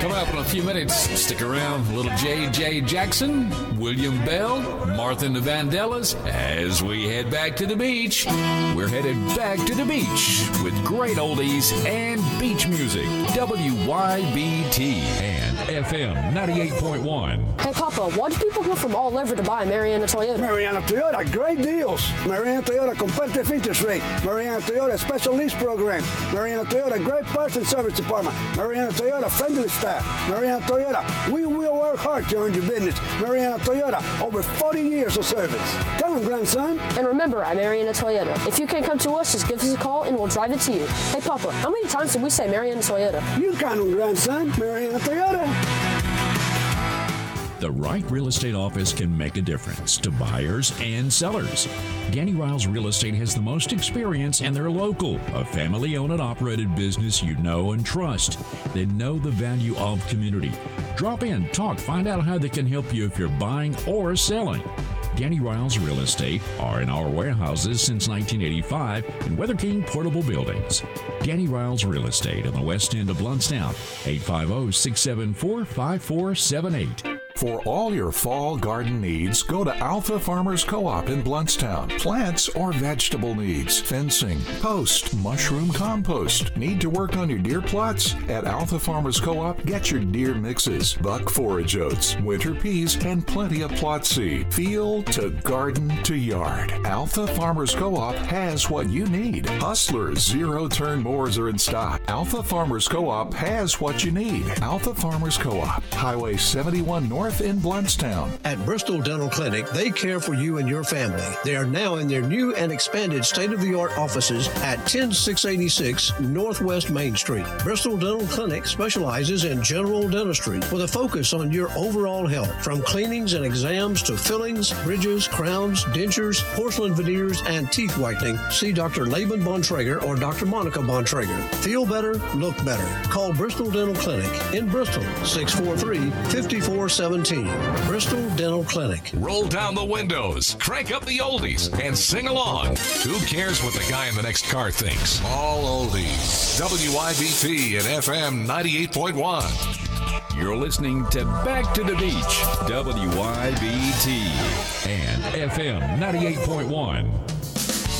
Coming up in a few minutes, stick around. Little J.J. Jackson, William Bell, Martha and the Vandellas as we head back to the beach. We're headed back to the beach with great oldies and beach music. WYBT and FM 98.1. Hey, Papa, why do people go from all over to buy Mariana Toyota? Mariana Toyota, great deals. Mariana Toyota competitive interest rate. Mariana Toyota special lease program. Mariana Toyota great parts and service department. Mariana Toyota friendly staff. Mariana Toyota, we will work hard to earn your business. Mariana Toyota, over 40 years of service. Come on, grandson. And remember, at Mariana Toyota, if you can't come to us, just give us a call and we'll drive it to you. Hey, Papa, how many times did we say Mariana Toyota? You count on, grandson. Mariana Toyota. The right real estate office can make a difference to buyers and sellers. Danny Riles Real Estate has the most experience and they're local, a family-owned and operated business you know and trust. They know the value of community. Drop in, talk, find out how they can help you if you're buying or selling. Danny Riles Real Estate are in our warehouses since 1985 in Weather King Portable Buildings. Danny Riles Real Estate on the west end of Blountstown, 850-674-5478. For all your fall garden needs, go to Alpha Farmers Co-op in Blountstown. Plants or vegetable needs, fencing, post, mushroom compost. Need to work on your deer plots? At Alpha Farmers Co-op, get your deer mixes, buck forage oats, winter peas, and plenty of plot seed. Field to garden to yard. Alpha Farmers Co-op has what you need. Hustlers zero-turn mowers are in stock. Alpha Farmers Co-op has what you need. Alpha Farmers Co-op, Highway 71 North in Blountstown. At Bristol Dental Clinic, they care for you and your family. They are now in their new and expanded state-of-the-art offices at 10686 Northwest Main Street. Bristol Dental Clinic specializes in general dentistry with a focus on your overall health, from cleanings and exams to fillings, bridges, crowns, dentures, porcelain veneers, and teeth whitening. See Dr. Laban Bontrager or Dr. Monica Bontrager. Feel better, look better. Call Bristol Dental Clinic in Bristol, 643-5417. Bristol Dental Clinic. Roll down the windows, crank up the oldies, and sing along. Who cares what the guy in the next car thinks? All oldies. WYBT and FM 98.1. You're listening to Back to the Beach, WYBT and FM 98.1.